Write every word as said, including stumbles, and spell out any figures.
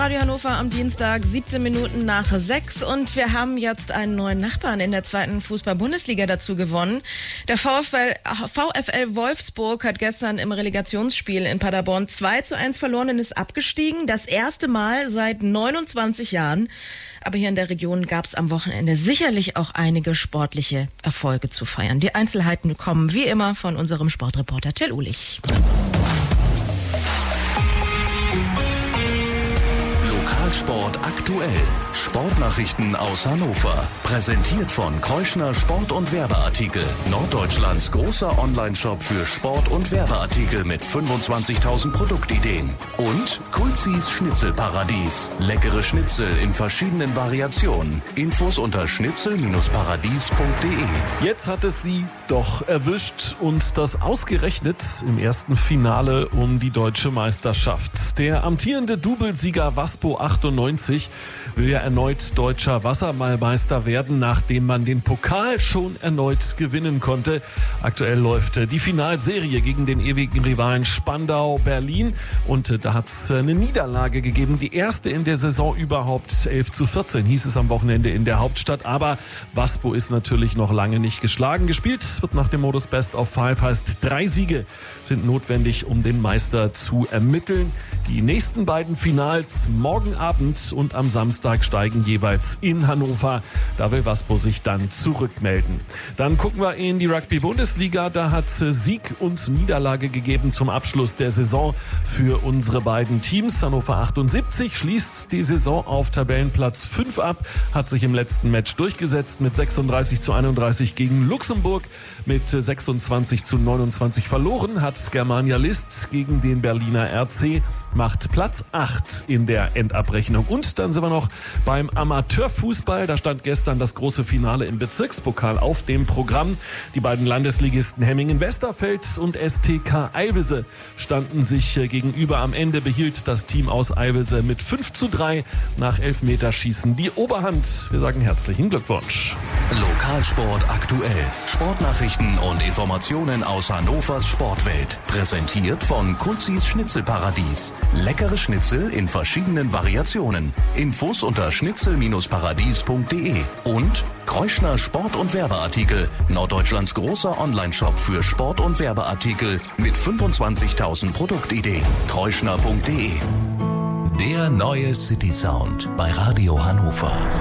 Radio Hannover am Dienstag, siebzehn Minuten nach sechs. Und wir haben jetzt einen neuen Nachbarn in der zweiten Fußball-Bundesliga dazu gewonnen. Der VfL, VfL Wolfsburg hat gestern im Relegationsspiel in Paderborn zwei zu eins verloren und ist abgestiegen. Das erste Mal seit neunundzwanzig Jahren. Aber hier in der Region gab es am Wochenende sicherlich auch einige sportliche Erfolge zu feiern. Die Einzelheiten kommen wie immer von unserem Sportreporter Till Ulich. Sport aktuell. Sportnachrichten aus Hannover. Präsentiert von Kreuschner Sport- und Werbeartikel. Norddeutschlands großer Online-Shop für Sport- und Werbeartikel mit fünfundzwanzigtausend Produktideen. Und Kulzis Schnitzelparadies. Leckere Schnitzel in verschiedenen Variationen. Infos unter schnitzel paradies punkt de. Jetzt hat es sie doch erwischt und das ausgerechnet im ersten Finale um die deutsche Meisterschaft. Der amtierende Doublesieger Waspo achtundneunzig will ja erneut deutscher Wasserballmeister werden, nachdem man den Pokal schon erneut gewinnen konnte. Aktuell läuft die Finalserie gegen den ewigen Rivalen Spandau Berlin und da hat es eine Niederlage gegeben. Die erste in der Saison überhaupt. elf zu vierzehn hieß es am Wochenende in der Hauptstadt. Aber Waspo ist natürlich noch lange nicht geschlagen. Gespielt wird nach dem Modus Best of Five, heißt drei Siege sind notwendig, um den Meister zu ermitteln. Die nächsten beiden Finals morgen Abend und am Samstag steigen jeweils in Hannover. Da will Waspo sich dann zurückmelden. Dann gucken wir in die Rugby-Bundesliga. Da hat es Sieg und Niederlage gegeben zum Abschluss der Saison für unsere beiden Teams. Hannover achtundsiebzig schließt die Saison auf Tabellenplatz fünf ab, hat sich im letzten Match durchgesetzt mit sechsunddreißig zu einunddreißig gegen Luxemburg. Mit sechsundzwanzig zu neunundzwanzig verloren hat Germania List gegen den Berliner R C, macht Platz acht in der Endabrechnung. Und dann sind wir noch beim Amateurfußball. Da stand gestern das große Finale im Bezirkspokal auf dem Programm. Die beiden Landesligisten Hemmingen-Westerfeld und S T K Eilbese standen sich gegenüber. Am Ende behielt das Team aus Eilbese mit fünf zu drei nach Elfmeterschießen die Oberhand. Wir sagen herzlichen Glückwunsch. Lokalsport aktuell. Sportnachrichten und Informationen aus Hannovers Sportwelt. Präsentiert von Kulzis Schnitzelparadies. Leckere Schnitzel in verschiedenen Variationen. Infos unter schnitzel paradies punkt de. Und Kreuschner Sport- und Werbeartikel. Norddeutschlands großer Online-Shop für Sport- und Werbeartikel mit fünfundzwanzigtausend Produktideen. kreuschner punkt de. Der neue City Sound bei Radio Hannover.